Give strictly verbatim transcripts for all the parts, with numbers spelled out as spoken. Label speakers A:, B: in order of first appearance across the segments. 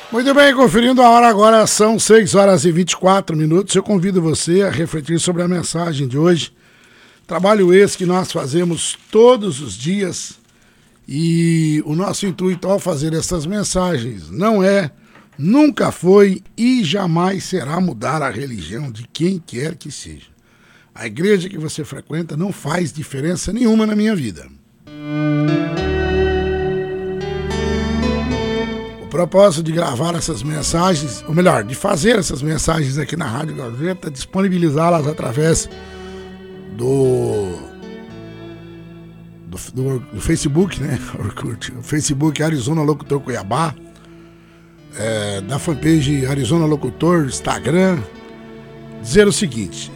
A: Muito bem, conferindo a hora agora, são seis horas e vinte e quatro minutos. Eu convido você a refletir sobre a mensagem de hoje. Trabalho esse que nós fazemos todos os dias e o nosso intuito ao fazer essas mensagens não é, nunca foi e jamais será mudar a religião de quem quer que seja. A igreja que você frequenta não faz diferença nenhuma na minha vida. O propósito de gravar essas mensagens, ou melhor, de fazer essas mensagens aqui na Rádio Gazeta, disponibilizá-las através do, do, do, do Facebook, né? O Facebook Arizona Locutor Cuiabá, é, da fanpage Arizona Locutor, Instagram, dizer o seguinte: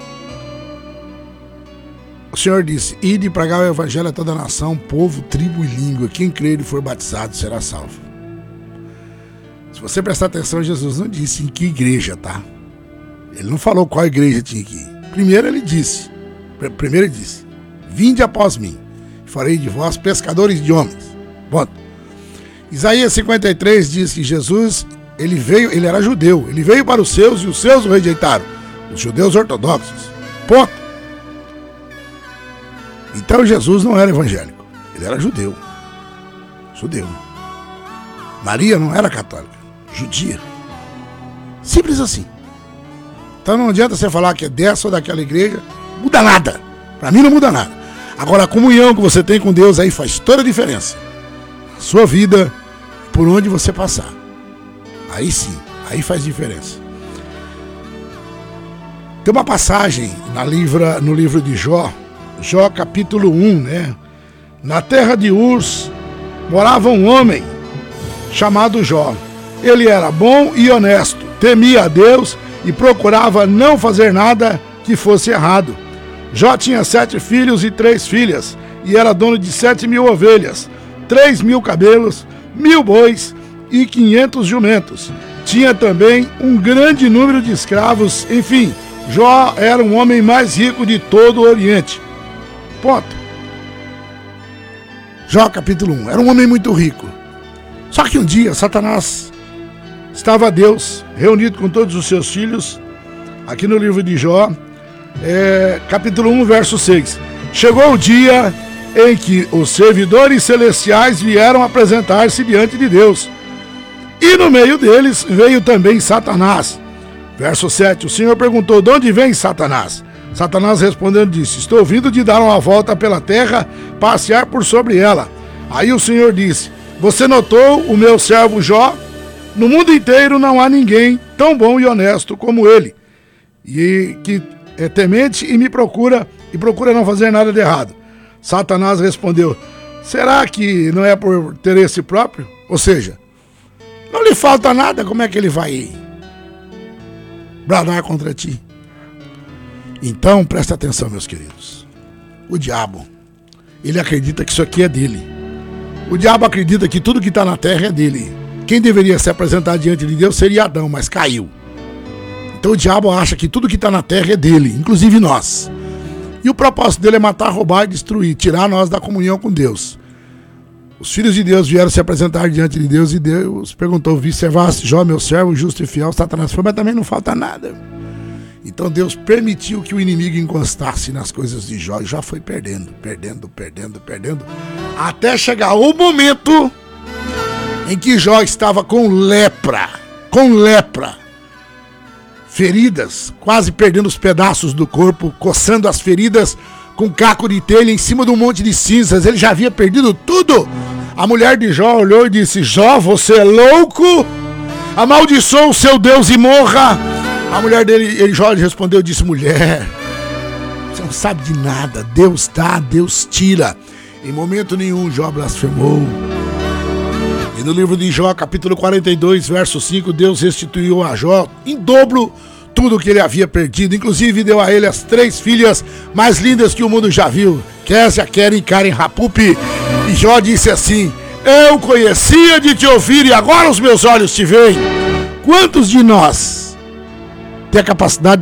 A: o Senhor disse: ide pregar o evangelho a toda a nação, povo, tribo e língua. Quem crer e for batizado será salvo. Se você prestar atenção, Jesus não disse em que igreja, tá? Ele não falou qual igreja tinha que ir. Primeiro ele disse, primeiro ele disse, vinde após mim, farei de vós pescadores de homens. Ponto. Isaías cinquenta e três diz que Jesus, ele veio, ele era judeu, ele veio para os seus e os seus o rejeitaram, os judeus ortodoxos. Ponto. Então Jesus não era evangélico, ele era judeu. Judeu. Maria não era católica, judia. Simples assim. Então não adianta você falar que é dessa ou daquela igreja, muda nada. Para mim não muda nada. Agora a comunhão que você tem com Deus aí faz toda a diferença. Na sua vida, por onde você passar. Aí sim, aí faz diferença. Tem uma passagem na livra, no livro de Jó, Jó capítulo um, né? Na terra de Urs morava um homem chamado Jó. Ele era bom e honesto, temia a Deus e procurava não fazer nada que fosse errado. Jó tinha sete filhos e três filhas, e era dono de sete mil ovelhas, três mil cabelos, mil bois e quinhentos jumentos. Tinha também um grande número de escravos. Enfim, Jó era um homem mais rico de todo o Oriente. Ponto. Jó capítulo um. Era um homem muito rico. Só que um dia Satanás estava Deus reunido com todos os seus filhos, aqui no livro de Jó, é, capítulo um, verso seis. Chegou o dia em que os servidores celestiais vieram apresentar-se diante de Deus, e no meio deles veio também Satanás. Verso sete. O Senhor perguntou: de onde vem Satanás? Satanás respondendo disse: estou vindo de dar uma volta pela terra, passear por sobre ela. Aí o Senhor disse: você notou o meu servo Jó? No mundo inteiro não há ninguém tão bom e honesto como ele, e que é temente e me procura, e procura não fazer nada de errado. Satanás respondeu: será que não é por interesse próprio? Ou seja, não lhe falta nada, como é que ele vai bradar contra ti? Então, presta atenção, meus queridos. O diabo, ele acredita que isso aqui é dele. O diabo acredita que tudo que está na terra é dele. Quem deveria se apresentar diante de Deus seria Adão, mas caiu. Então o diabo acha que tudo que está na terra é dele, inclusive nós. E o propósito dele é matar, roubar e destruir, tirar nós da comunhão com Deus. Os filhos de Deus vieram se apresentar diante de Deus e Deus perguntou: vi servasse Jó, meu servo, justo e fiel. Satanás falou: mas também não falta nada. Então Deus permitiu que o inimigo encostasse nas coisas de Jó, e Jó foi perdendo, perdendo, perdendo, perdendo, até chegar o momento em que Jó estava com lepra, com lepra, feridas, quase perdendo os pedaços do corpo, coçando as feridas com caco de telha em cima de um monte de cinzas. Ele já havia perdido tudo. A mulher de Jó olhou e disse: Jó, você é louco? Amaldiçoa o seu Deus e morra. A mulher dele, ele, Jó, respondeu e disse: mulher, você não sabe de nada, Deus dá, Deus tira. Em momento nenhum Jó blasfemou. E no livro de Jó, capítulo quarenta e dois, verso cinco, Deus restituiu a Jó em dobro tudo o que ele havia perdido. Inclusive deu a ele as três filhas mais lindas que o mundo já viu, Késia, Keren e Karen Hapupi. E Jó disse assim: eu conhecia de te ouvir e agora os meus olhos te veem. Quantos de nós tem a capacidade